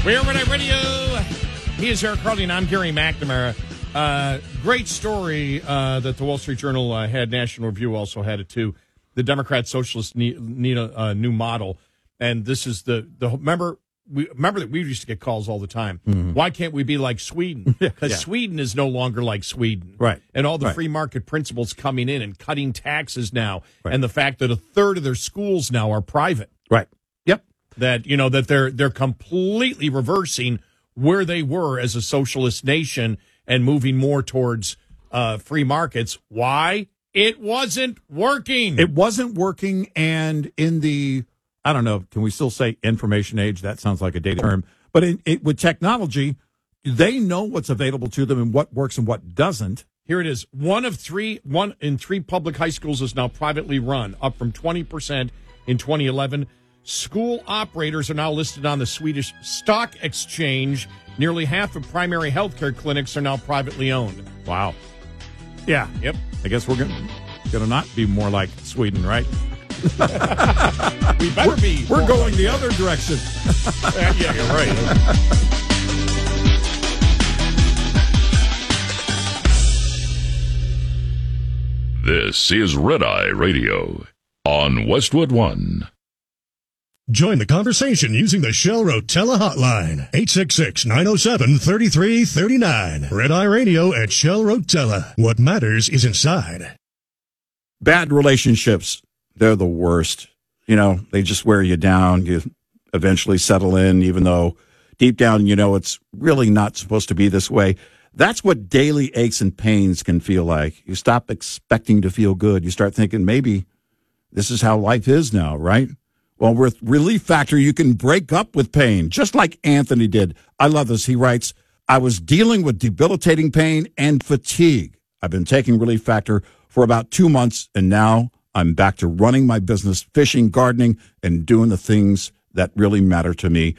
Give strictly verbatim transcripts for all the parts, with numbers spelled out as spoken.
We are Red Eye Radio. He is Eric Carly, and I'm Gary McNamara. Uh, great story uh, that the Wall Street Journal uh, had. National Review also had it too. The Democrat Socialists need, need a, a new model, and this is the the remember we remember that we used to get calls all the time. Mm-hmm. Why can't we be like Sweden? Because yeah. Sweden is no longer like Sweden, right? And all the right. free market principles coming in and cutting taxes now, right. and the fact that a third of their schools now are private, right? Yep. That you know that they're they're completely reversing where they were as a socialist nation and moving more towards uh, free markets. Why? It wasn't working. It wasn't working, and in the, I don't know, can we still say information age? That sounds like a dated term. But in, it, with technology, they know what's available to them and what works and what doesn't. Here it is. One of three, one in three public high schools is now privately run, up from twenty percent in twenty eleven. School operators are now listed on the Swedish Stock Exchange. Nearly half of primary health care clinics are now privately owned. Wow. Yeah. Yep. I guess we're going to not be more like Sweden, right? we better we're, be. We're going like the other direction. uh, yeah, you're right. This is Red Eye Radio on Westwood One. Join the conversation using the Shell Rotella hotline, eight six six, nine oh seven, three three three nine. Red Eye Radio at Shell Rotella. What matters is inside. Bad relationships, they're the worst. You know, they just wear you down. You eventually settle in, even though deep down you know it's really not supposed to be this way. That's what daily aches and pains can feel like. You stop expecting to feel good. You start thinking maybe this is how life is now, right? Well, with Relief Factor, you can break up with pain, just like Anthony did. I love this. He writes, I was dealing with debilitating pain and fatigue. I've been taking Relief Factor for about two months, and now I'm back to running my business, fishing, gardening, and doing the things that really matter to me.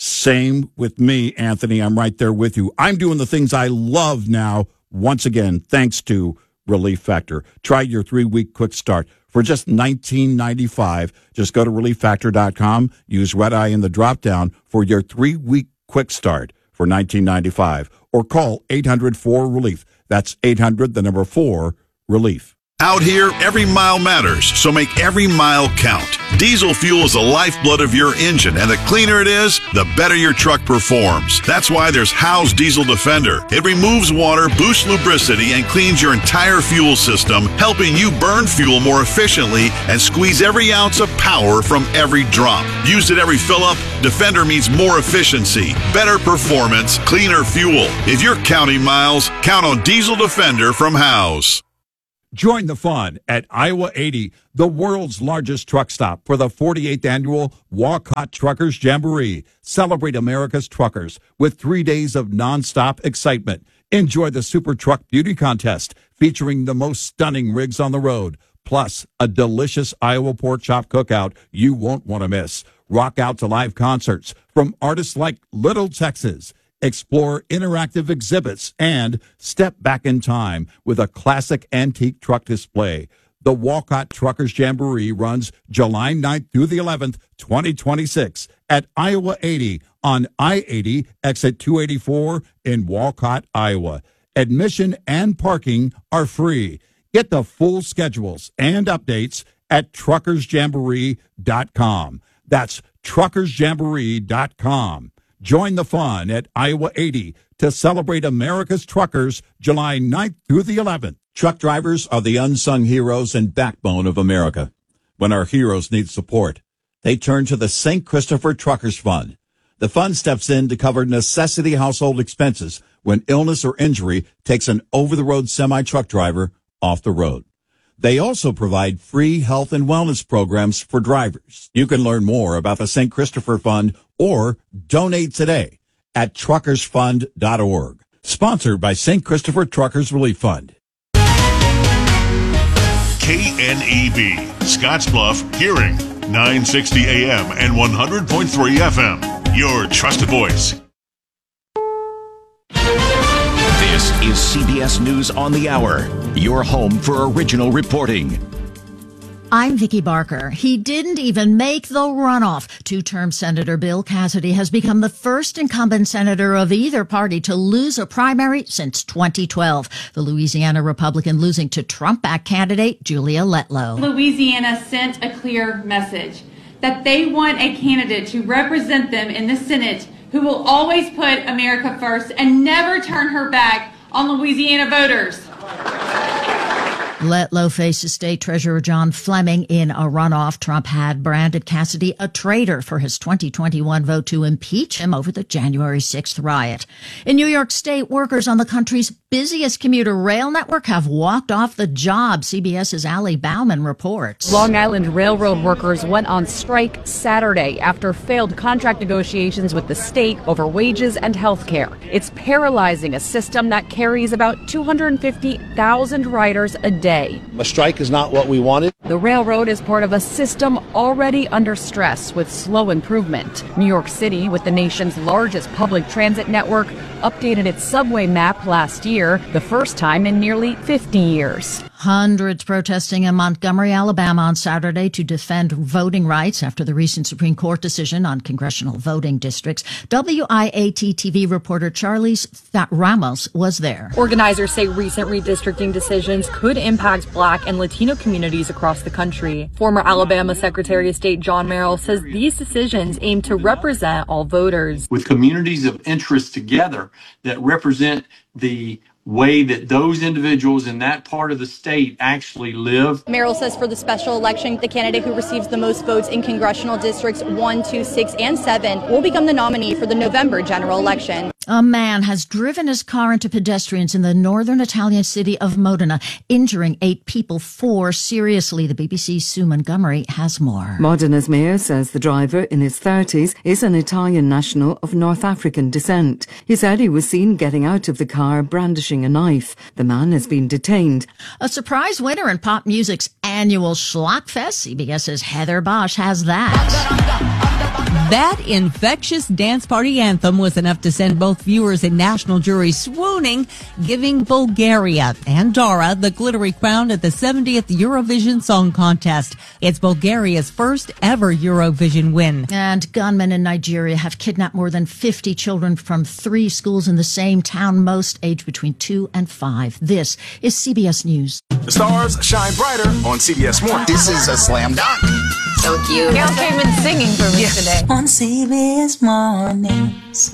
Same with me, Anthony. I'm right there with you. I'm doing the things I love now, once again, thanks to Relief Factor. Try your three-week quick start for just nineteen ninety-five dollars. Just go to relief factor dot com, use Red Eye in the drop-down for your three-week quick start for nineteen ninety-five dollars, or call eight hundred four relief. That's eight hundred, the number four, relief. Out here, every mile matters, so make every mile count. Diesel fuel is the lifeblood of your engine, and the cleaner it is, the better your truck performs. That's why there's Howes Diesel Defender. It removes water, boosts lubricity, and cleans your entire fuel system, helping you burn fuel more efficiently and squeeze every ounce of power from every drop. Used at every fill-up, Defender means more efficiency, better performance, cleaner fuel. If you're counting miles, count on Diesel Defender from Howes. Join the fun at Iowa eighty, the world's largest truck stop, for the forty-eighth annual Walcott Truckers Jamboree. Celebrate America's truckers with three days of nonstop excitement. Enjoy the Super Truck Beauty Contest featuring the most stunning rigs on the road, plus a delicious Iowa pork chop cookout you won't want to miss. Rock out to live concerts from artists like Little Texas. Explore interactive exhibits and step back in time with a classic antique truck display. The Walcott Truckers Jamboree runs July ninth through the eleventh, twenty twenty-six at Iowa eighty on I eighty, exit two eighty-four in Walcott, Iowa. Admission and parking are free. Get the full schedules and updates at truckers jamboree dot com. That's truckers jamboree dot com. Join the fun at Iowa eighty to celebrate America's truckers July ninth through the eleventh. Truck drivers are the unsung heroes and backbone of America. When our heroes need support, they turn to the Saint Christopher Truckers Fund. The fund steps in to cover necessity household expenses when illness or injury takes an over-the-road semi-truck driver off the road. They also provide free health and wellness programs for drivers. You can learn more about the Saint Christopher Fund or donate today at truckers fund dot org. Sponsored by Saint Christopher Truckers Relief Fund. K N E B, Scottsbluff, Hearing, nine sixty A M and one hundred point three F M. Your trusted voice. This is C B S News on the Hour, your home for original reporting. I'm Vicki Barker. He didn't even make the runoff. Two-term Senator Bill Cassidy has become the first incumbent senator of either party to lose a primary since twenty twelve. The Louisiana Republican losing to Trump-backed candidate Julia Letlow. Louisiana sent a clear message that they want a candidate to represent them in the Senate who will always put America first and never turn her back on Louisiana voters. Letlow faces State Treasurer John Fleming in a runoff. Trump had branded Cassidy a traitor for his twenty twenty-one vote to impeach him over the January sixth riot. In New York State, workers on the country's busiest commuter rail network have walked off the job. CBS's Allie Bauman reports. Long Island Railroad workers went on strike Saturday after failed contract negotiations with the state over wages and health care. It's paralyzing a system that carries about two hundred fifty thousand riders a day. A strike is not what we wanted. The railroad is part of a system already under stress with slow improvement. New York City, with the nation's largest public transit network, updated its subway map last year, the first time in nearly fifty years. Hundreds protesting in Montgomery, Alabama on Saturday to defend voting rights after the recent Supreme Court decision on congressional voting districts. W I A T T V reporter Charlize Ramos was there. Organizers say recent redistricting decisions could impact Black and Latino communities across the country. Former Alabama Secretary of State John Merrill says these decisions aim to represent all voters. With communities of interest together that represent the way that those individuals in that part of the state actually live. Merrill says for the special election, the candidate who receives the most votes in congressional districts one, two, six, and seven will become the nominee for the November general election. A man has driven his car into pedestrians in the northern Italian city of Modena, injuring eight people, four seriously. The B B C's Sue Montgomery has more. Modena's mayor says the driver, in his thirties, is an Italian national of North African descent. He said he was seen getting out of the car brandishing a knife. The man has been detained. A surprise winner in pop music's annual Schlockfest. CBS's Heather Bosch has that. That infectious dance party anthem was enough to send both viewers and national juries swooning, giving Bulgaria and Dara the glittery crown at the seventieth Eurovision Song Contest. It's Bulgaria's first ever Eurovision win. And gunmen in Nigeria have kidnapped more than fifty children from three schools in the same town, most aged between two and five. This is C B S News. The stars shine brighter on C B S Morning. This is a slam dunk. So cute. Gail came in singing for me yeah. today. On C B S Mornings.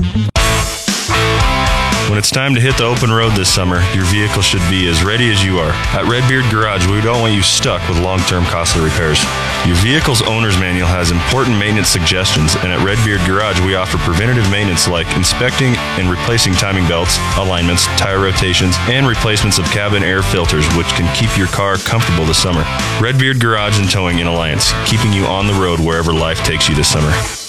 When it's time to hit the open road this summer, your vehicle should be as ready as you are. At Redbeard Garage, we don't want you stuck with long-term costly repairs. Your vehicle's owner's manual has important maintenance suggestions, and at Redbeard Garage, we offer preventative maintenance like inspecting and replacing timing belts, alignments, tire rotations, and replacements of cabin air filters, which can keep your car comfortable this summer. Redbeard Garage and Towing in Alliance, keeping you on the road wherever life takes you this summer.